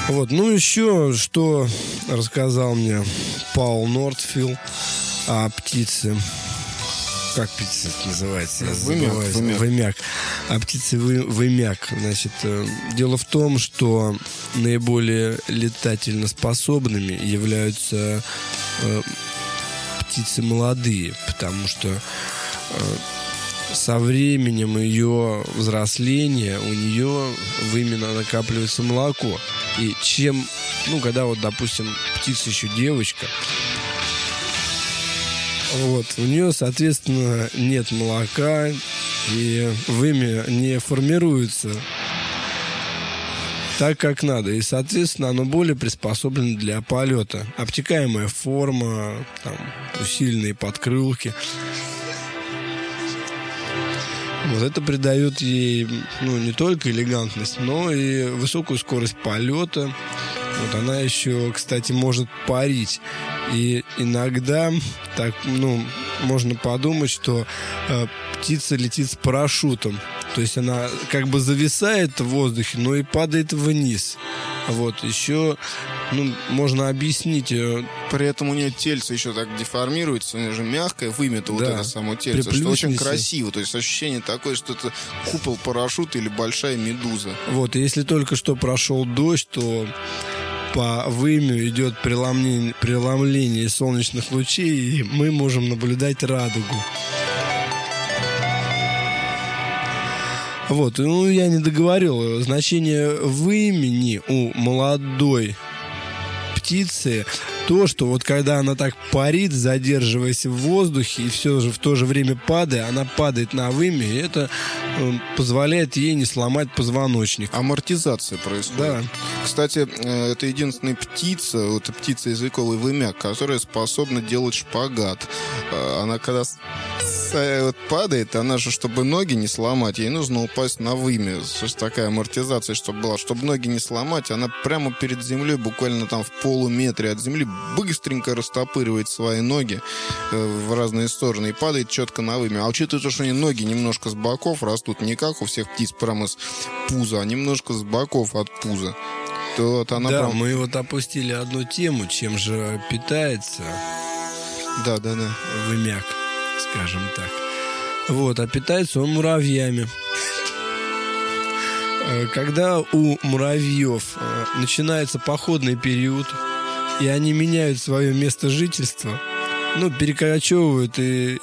Вот, ну еще что рассказал мне Паул Нортфилл о птице. Как птица это называется? Я забываю. Вымяк. О птице вымяк. Значит, дело в том, что наиболее летательно способными являются птицы молодые, потому что со временем ее взросления у нее в именно накапливается молоко. И чем, когда вот, допустим, птица еще девочка, вот, у нее, соответственно, нет молока, и вымя не формируется так, как надо. И, соответственно, оно более приспособлено для полета. Обтекаемая форма, там, усиленные подкрылки. Вот это придает ей, не только элегантность, но и высокую скорость полета. Вот она еще, кстати, может парить. И иногда так, можно подумать, что птица летит с парашютом. То есть она как бы зависает в воздухе, но и падает вниз. Вот, еще, можно объяснить. При этом у нее тельце еще так деформируется, у нее же мягкое, вымято вот это само тельце, что очень красиво. То есть ощущение такое, что это купол парашюта или большая медуза. Вот, и если только что прошел дождь, то по вымю идет преломление солнечных лучей, и мы можем наблюдать радугу. Вот, я не договорил. Значение вымени у молодой птицы то, что вот когда она так парит, задерживаясь в воздухе, и все же в то же время падая, она падает на вымя, и это позволяет ей не сломать позвоночник. Амортизация происходит. Да. Кстати, это единственная птица, птица языковый вымяк, которая способна делать шпагат. Она когда падает, она же, чтобы ноги не сломать, ей нужно упасть на вымя. Такая амортизация, чтобы была. Чтобы ноги не сломать, она прямо перед землей, буквально там в полуметре от земли, быстренько растопыривает свои ноги в разные стороны и падает четко на вымя. А учитывая то, что у нее ноги немножко с боков растут, не как у всех птиц прямо с пуза, а немножко с боков от пуза, то вот она Да, мы вот опустили одну тему, чем же питается вымяк, скажем так. Вот, а питается он муравьями. Когда у муравьев начинается походный период, и они меняют свое место жительства, перекочевывают и